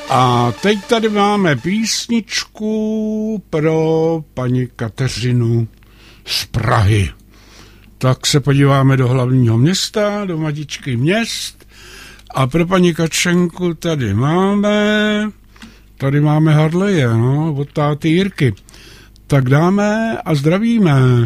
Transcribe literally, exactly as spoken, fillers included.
A teď tady máme písničku pro paní Kateřinu z Prahy. Tak se podíváme do hlavního města, do matičky měst. A pro paní Kačenku tady máme, tady máme Harleje, no, od táty Jirky. Tak dáme a zdravíme.